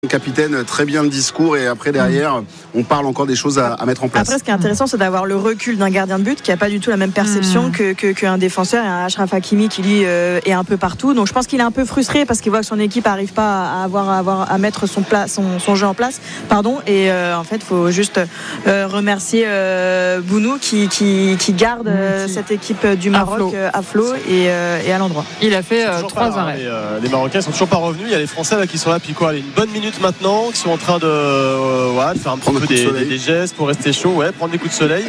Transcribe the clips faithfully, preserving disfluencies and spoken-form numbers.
Capitaine, très bien le discours et après derrière on parle encore des choses à, à mettre en place. Après ce qui est intéressant c'est d'avoir le recul d'un gardien de but qui n'a pas du tout la même perception mmh. que, que, qu'un défenseur et un Achraf Hakimi qui lui euh, est un peu partout, donc je pense qu'il est un peu frustré parce qu'il voit que son équipe n'arrive pas à, avoir, à, avoir, à mettre son, pla, son, son jeu en place pardon, et euh, en fait il faut juste euh, remercier euh, Bounou qui, qui, qui garde euh, cette équipe du Maroc à flot, euh, à flot et, euh, et à l'endroit. Il a fait euh, trois arrêts. Les, euh, les Marocains sont toujours pas revenus, il y a les Français là, qui sont là depuis quoi, une bonne minute maintenant, qui sont en train de, euh, ouais, de faire un petit peu des, des, des gestes pour rester chaud, ouais, prendre des coups de soleil.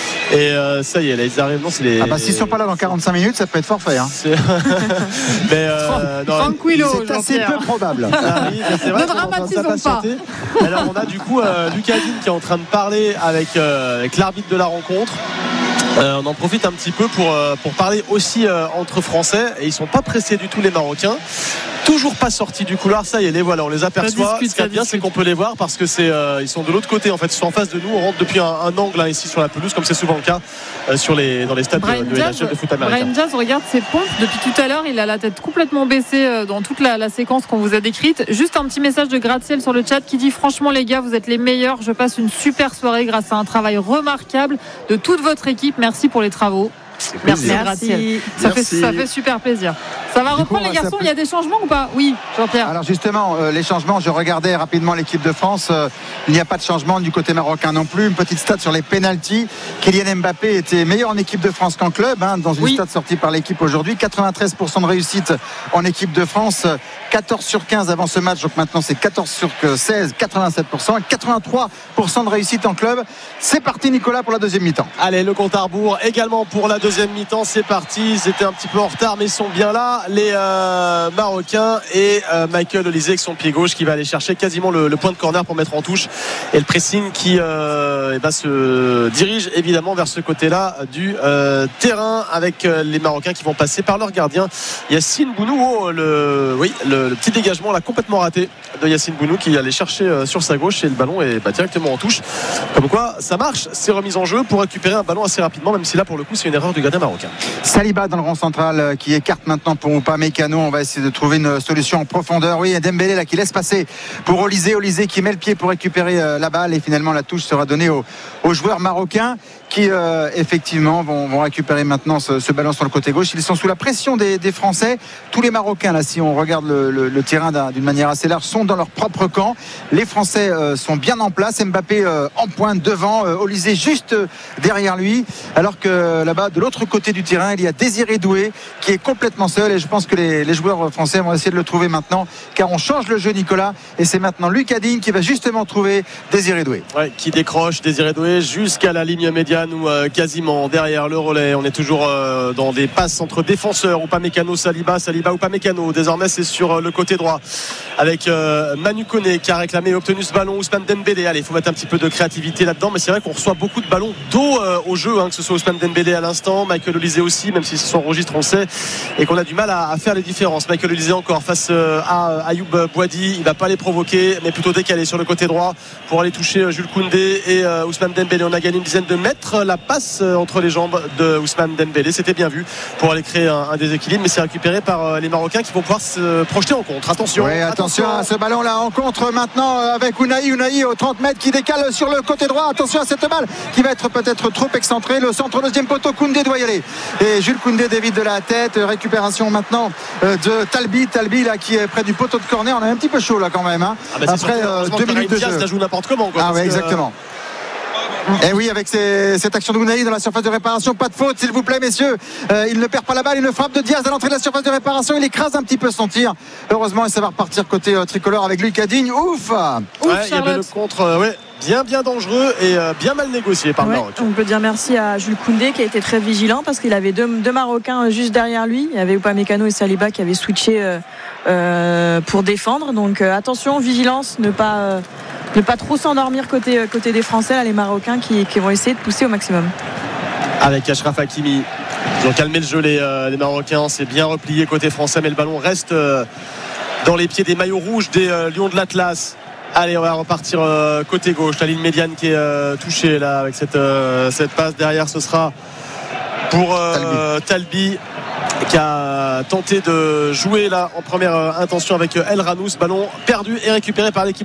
Et euh, ça y est, là ils arrivent. Non, c'est les... Ah bah s'ils sont pas là dans quarante-cinq minutes, ça peut être forfait. Hein. C'est... Mais euh, non, c'est assez peu probable. Ah, oui, c'est vrai, ne dramatisons pas. Alors on a du coup euh, Lucas Digne qui est en train de parler avec, euh, avec l'arbitre de la rencontre. Euh, on en profite un petit peu pour, euh, pour parler aussi euh, entre Français, et ils sont pas pressés du tout les Marocains, toujours pas sortis du couloir. Ça y est, les voilà, on les aperçoit. Discute, ce qui est bien, c'est qu'on peut les voir parce que c'est, euh, ils sont de l'autre côté en fait, ils sont en face de nous. On rentre depuis un, un angle hein, ici sur la pelouse, comme c'est souvent le cas euh, sur les, dans les stades Brian de, de, Diaz, de foot américain. Brian Diaz regarde ses pompes depuis tout à l'heure, il a la tête complètement baissée euh, dans toute la, la séquence qu'on vous a décrite. Juste un petit message de gratte-ciel sur le chat qui dit: franchement les gars, vous êtes les meilleurs, je passe une super soirée grâce à un travail remarquable de toute votre équipe, merci pour les travaux. Merci, merci. Ça, fait, ça fait super plaisir. Ça va reprendre les garçons, il y a des changements ou pas? Oui, Jean-Pierre. Alors justement, euh, les changements, je regardais rapidement l'équipe de France, euh, il n'y a pas de changement du côté marocain non plus. Une petite stat sur les pénaltys. Kylian Mbappé était meilleur en équipe de France qu'en club, hein, dans une oui. stat sortie par l'équipe aujourd'hui. quatre-vingt-treize pour cent de réussite en équipe de France, quatorze sur quinze avant ce match, donc maintenant c'est quatorze sur seize, quatre-vingt-sept pour cent, quatre-vingt-trois pour cent de réussite en club. C'est parti Nicolas pour la deuxième mi-temps. Allez, le compte à rebours également pour la deuxième mi-temps, c'est parti. Ils étaient un petit peu en retard mais ils sont bien là, les euh, Marocains, et euh, Michael Olise avec son pied gauche qui va aller chercher quasiment le, le point de corner pour mettre en touche, et le pressing qui euh, et ben, se dirige évidemment vers ce côté-là du euh, terrain, avec euh, les Marocains qui vont passer par leur gardien Yacine Bounou. Oh, le, oui, le, le petit dégagement là complètement raté de Yacine Bounou qui allait chercher euh, sur sa gauche, et le ballon est bah, directement en touche. Comme quoi ça marche, c'est remis en jeu pour récupérer un ballon assez rapidement, même si là pour le coup c'est une erreur du gardien marocain. Saliba dans le rond central qui écarte maintenant pour Upamecano. On va essayer de trouver une solution en profondeur. Oui, Dembélé là qui laisse passer pour Olise. Olise qui met le pied pour récupérer euh, la balle, et finalement la touche sera donnée aux, aux joueurs marocains qui euh, effectivement vont, vont récupérer maintenant ce, ce ballon sur le côté gauche. Ils sont sous la pression des, des Français. Tous les Marocains là, si on regarde le, le, le terrain d'une manière assez large, sont dans leur propre camp. Les Français euh, sont bien en place. Mbappé euh, en pointe devant, euh, Olise juste euh, derrière lui, alors que là-bas de l'autre côté du terrain il y a Désiré Doué qui est complètement seul, et je pense que les, les joueurs français vont essayer de le trouver maintenant, car on change le jeu Nicolas, et c'est maintenant Lucas Digne qui va justement trouver Désiré Doué, ouais, qui décroche Désiré Doué jusqu'à la ligne médiane, ou euh, quasiment derrière le relais. On est toujours euh, dans des passes entre défenseurs. Upamecano, Saliba, Saliba, Upamecano. Désormais c'est sur euh, le côté droit avec euh, Manu Koné qui a réclamé et obtenu ce ballon. Ousmane Dembélé, allez, il faut mettre un petit peu de créativité là-dedans, mais c'est vrai qu'on reçoit beaucoup de ballons d'eau euh, au jeu, hein, que ce soit Ousmane Dembélé à l'instant, Michael Olise aussi, même si c'est son registre on sait, et qu'on a du mal à, à faire les différences. Michael Olise encore face euh, à Ayoub Boadi, il va pas les provoquer mais plutôt décaler sur le côté droit pour aller toucher euh, Jules Koundé et euh, Ousmane Dembélé. On a gagné une dizaine de mètres, la passe euh, entre les jambes de Ousmane Dembélé, c'était bien vu pour aller créer un, un déséquilibre, mais c'est récupéré par euh, les Marocains qui vont pouvoir se projeter en contre. Attention, ouais, attention, attention à ce ballon là en contre maintenant avec Ounahi, Ounahi aux trente mètres qui décale sur le côté droit. Attention à cette balle qui va être peut-être trop excentrée. Le centre, deuxième poteau, Koundé doit y aller, et Jules Koundé dévide de la tête. Récupération maintenant de Talbi, Talbi là qui est près du poteau de corner. On est un petit peu chaud là quand même, hein. Ah bah après euh, deux minutes de jeu. Ça joue n'importe comment quoi, ah ouais, exactement. Et oui, avec ces, cette action de Ounahi dans la surface de réparation, pas de faute s'il vous plaît messieurs. euh, il ne perd pas la balle, une frappe de Diaz à l'entrée de la surface de réparation, il écrase un petit peu son tir, heureusement, et ça va repartir côté euh, tricolore avec Lucas Digne. Ouf, ouais, il y avait le contre, euh, ouais, bien bien dangereux et euh, bien mal négocié par le ouais, Maroc. On peut dire merci à Jules Koundé qui a été très vigilant, parce qu'il avait deux, deux Marocains juste derrière lui. Il y avait Upamecano et Saliba qui avaient switché euh, euh, pour défendre, donc euh, attention, vigilance, ne pas euh, ne pas trop s'endormir côté, côté des Français là, les Marocains qui, qui vont essayer de pousser au maximum. Avec Achraf Hakimi, ils ont calmé le jeu les, euh, les Marocains, c'est bien replié côté français, mais le ballon reste euh, dans les pieds des maillots rouges des euh, Lions de l'Atlas. Allez, on va repartir euh, côté gauche, la ligne médiane qui est euh, touchée là avec cette, euh, cette passe derrière, ce sera pour euh, Talbi qui a tenté de jouer là en première intention avec El Ranous, ballon perdu et récupéré par l'équipe